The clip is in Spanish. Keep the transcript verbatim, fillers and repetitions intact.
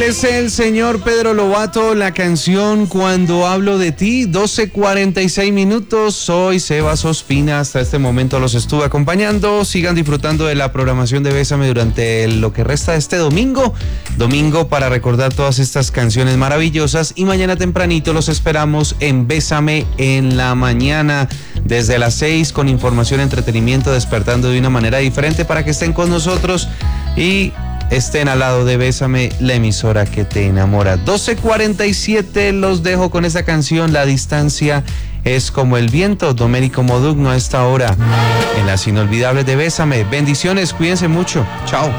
es el señor Pedro Lovato, la canción Cuando hablo de ti, doce cuarenta y seis minutos. Soy Sebas Ospina, hasta este momento los estuve acompañando. Sigan disfrutando de la programación de Bésame durante lo que resta de este domingo. Domingo para recordar todas estas canciones maravillosas, y mañana tempranito los esperamos en Bésame en la mañana, desde las seis, con información, entretenimiento, despertando de una manera diferente para que estén con nosotros y estén al lado de Bésame, la emisora que te enamora. doce cuarenta y siete, los dejo con esta canción, La distancia es como el viento. Domenico Modugno a esta hora en las inolvidables de Bésame. Bendiciones, cuídense mucho. Chao.